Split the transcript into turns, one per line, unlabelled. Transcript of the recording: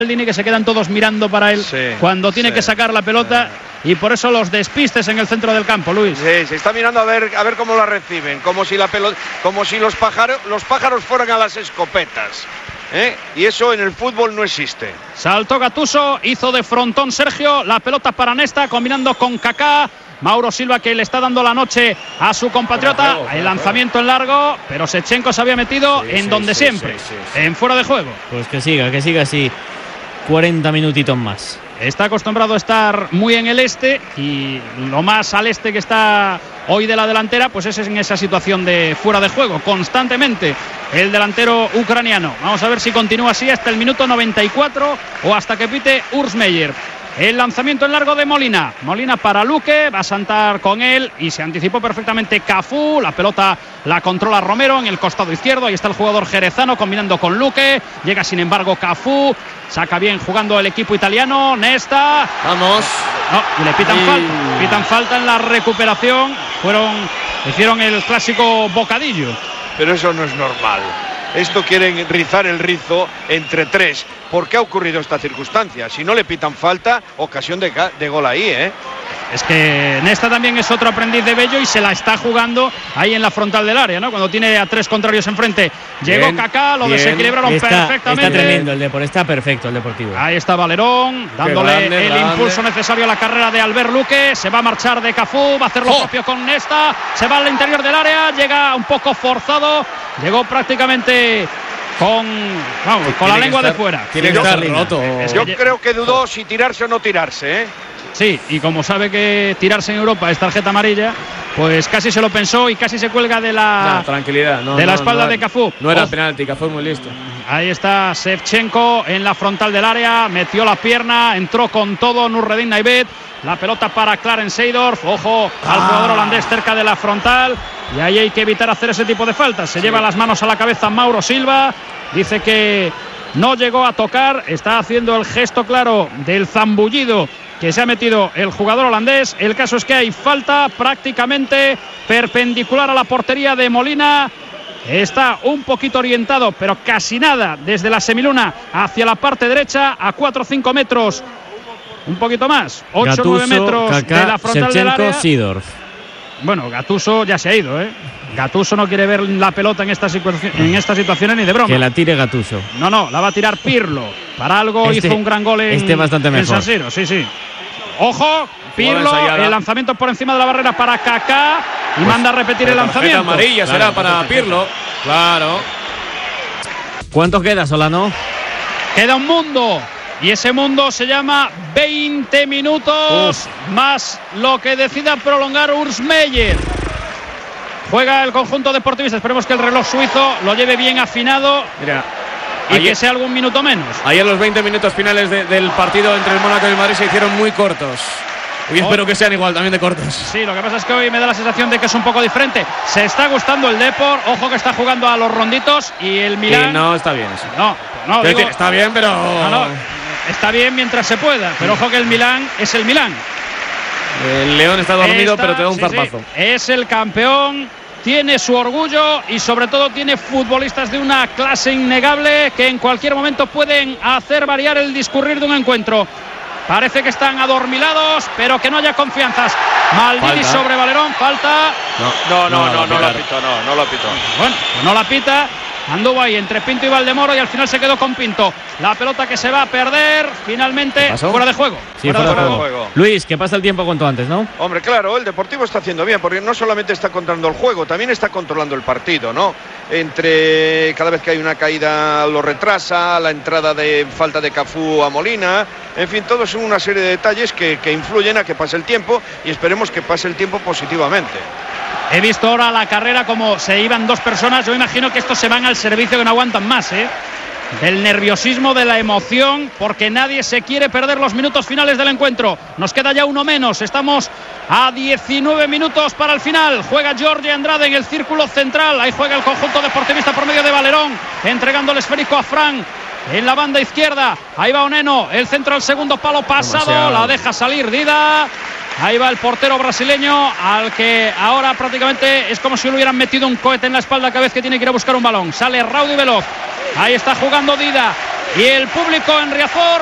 que se quedan todos mirando para él cuando tiene que sacar la pelota y por eso los despistes en el centro del campo, Luis.
Sí, se está mirando a ver cómo la reciben, como si los pájaros fueran a las escopetas. Y eso en el fútbol no existe.
Saltó Gattuso, hizo de frontón Sergio, la pelota para Nesta combinando con Kaká. Mauro Silva que le está dando la noche a su compatriota. El lanzamiento en largo, pero Shevchenko se había metido donde siempre, en fuera de juego.
Pues que siga así 40 minutitos más.
Está acostumbrado a estar muy en el este y lo más al este que está hoy de la delantera, pues es en esa situación de fuera de juego, constantemente el delantero ucraniano. Vamos a ver si continúa así hasta el minuto 94 o hasta que pite Urs Meier. El lanzamiento en largo de Molina. Molina para Luque, va a saltar con él y se anticipó perfectamente Cafú. La pelota la controla Romero en el costado izquierdo. Ahí está el jugador jerezano combinando con Luque. Llega sin embargo Cafú. Saca bien jugando el equipo italiano. Nesta.
Vamos.
No, le pitan falta. Pitan falta en la recuperación. Hicieron el clásico bocadillo.
Pero eso no es normal. Esto quieren rizar el rizo entre tres. ¿Por qué ha ocurrido esta circunstancia? Si no le pitan falta, ocasión de gol ahí,
Es que Nesta también es otro aprendiz de Bello y se la está jugando ahí en la frontal del área, ¿no? Cuando tiene a tres contrarios enfrente. Llegó Kaká, lo desequilibraron perfectamente.
Está tremendo el Deportivo, está perfecto el Deportivo.
Ahí está Valerón, dándole el impulso necesario a la carrera de Albert Luque. Se va a marchar de Cafú, va a hacer lo propio con Nesta. Se va al interior del área, llega un poco forzado. Llegó prácticamente con la lengua de fuera.
Tiene que estar roto.
Yo creo que dudó si tirarse o no tirarse,
Sí, y como sabe que tirarse en Europa es tarjeta amarilla, pues casi se lo pensó y casi se cuelga de la
tranquilidad,
la espalda de Cafú.
No era penalti, Cafú muy listo.
Ahí está Shevchenko en la frontal del área, metió la pierna, entró con todo Nurredin Naibet. La pelota para Clarence Seedorf, ojo al jugador holandés cerca de la frontal. Y ahí hay que evitar hacer ese tipo de faltas. Se lleva las manos a la cabeza Mauro Silva. Dice que no llegó a tocar. Está haciendo el gesto claro del zambullido que se ha metido el jugador holandés. El caso es que hay falta prácticamente perpendicular a la portería de Molina. Está un poquito orientado, pero casi nada, desde la semiluna hacia la parte derecha, a 4 o 5 metros. Un poquito más, 8 o 9 metros
Kaká,
de la frontal del área.
Seedorf.
Bueno, Gattuso ya se ha ido, Gattuso no quiere ver la pelota en estas situaciones ni de broma.
Que la tire Gattuso.
No, la va a tirar Pirlo. Para algo hizo un gran gol
bastante mejor.
en San Siro, sí. Ojo, Pirlo, el lanzamiento por encima de la barrera para Kaká y manda a repetir el lanzamiento.
Amarilla será para Pirlo. Claro.
¿Cuánto queda, Solano?
Queda un mundo. Y ese mundo se llama 20 minutos más lo que decida prolongar Urs Meier. Juega el conjunto deportivista. Esperemos que el reloj suizo lo lleve bien afinado.
Mira,
y que sea algún minuto menos.
Ayer los 20 minutos finales del partido entre el Mónaco y el Madrid se hicieron muy cortos. Y espero que sean igual también de cortos.
Sí, lo que pasa es que hoy me da la sensación de que es un poco diferente. Se está gustando el Depor. Ojo que está jugando a los ronditos. Y el Milán.
Y no está bien eso.
No, digo,
está bien, pero.
Está bien mientras se pueda. Pero ojo que el Milán es el Milán.
El León está dormido, pero te da un zarpazo.
Sí. Es el campeón. Tiene su orgullo y sobre todo tiene futbolistas de una clase innegable que en cualquier momento pueden hacer variar el discurrir de un encuentro. Parece que están adormilados, pero que no haya confianzas. Maldini sobre Valerón, falta.
No la pitó.
Bueno, pues no la pita. Anduvo ahí entre Pinto y Valdemoro y al final se quedó con Pinto. La pelota que se va a perder, finalmente fuera de juego.
Sí, fuera de juego. Luis, que pasa el tiempo cuanto antes, ¿no?
Hombre, claro, el Deportivo está haciendo bien, porque no solamente está controlando el juego, también está controlando el partido, ¿no? Cada vez que hay una caída lo retrasa, la entrada de falta de Cafú a Molina, en fin, todo son una serie de detalles que influyen a que pase el tiempo y esperemos que pase el tiempo positivamente.
He visto ahora la carrera como se iban dos personas. Yo imagino que estos se van al servicio, que no aguantan más, del nerviosismo, de la emoción, porque nadie se quiere perder los minutos finales del encuentro. Nos queda ya uno menos. Estamos a 19 minutos para el final. Juega Jorge Andrade en el círculo central. Ahí juega el conjunto deportivista por medio de Valerón, entregando el esférico a Fran. En la banda izquierda, ahí va Oneno, el centro al segundo palo pasado, la deja salir Dida. Ahí va el portero brasileño, al que ahora prácticamente es como si le hubieran metido un cohete en la espalda cada vez que tiene que ir a buscar un balón. Sale raudo y veloz. Ahí está jugando Dida. y el público en Riazor